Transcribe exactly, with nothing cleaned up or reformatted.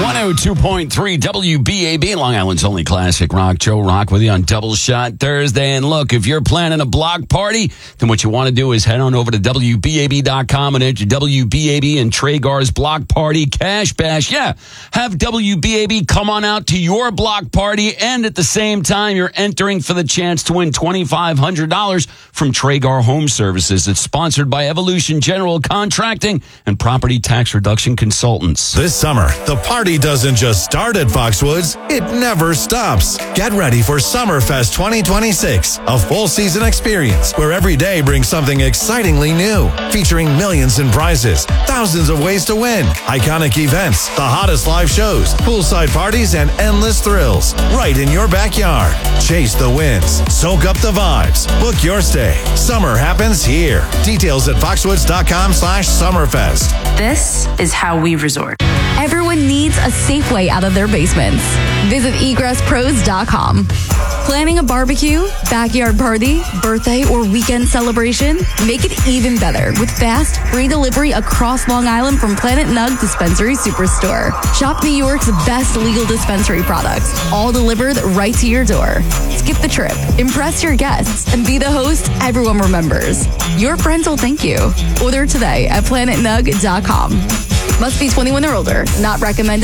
one oh two point three W B A B, Long Island's only classic rock. Joe Rock with you on Double Shot Thursday. And look, if you're planning a block party, then what you want to do is head on over to W B A B dot com and enter W B A B and Traeger's Block Party Cash Bash. Yeah, have W B A B come on out to your block party, and at the same time, you're entering for the chance to win twenty-five hundred dollars from Traeger Home Services. It's sponsored by Evolution General Contracting and Property Tax Reduction Consultants. This summer, the party doesn't just start at Foxwoods, it never stops. Get ready for Summerfest twenty twenty-six, a full season experience where every day brings something excitingly new, featuring millions in prizes, thousands of ways to win, iconic events, the hottest live shows, poolside parties, and endless thrills right in your backyard. Chase the wins, soak up the vibes, book your stay. Summer happens here. Details at foxwoods.com slash summerfest. This is how we resort. Everyone needs a safe way out of their basements. Visit egress pros dot com. Planning a barbecue, backyard party, birthday, or weekend celebration? Make it even better with fast, free delivery across Long Island from Planet Nug Dispensary Superstore. Shop New York's best legal dispensary products, all delivered right to your door. Skip the trip, impress your guests, and be the host everyone remembers. Your friends will thank you. Order today at planet nug dot com. Must be twenty-one or older. Not recommended.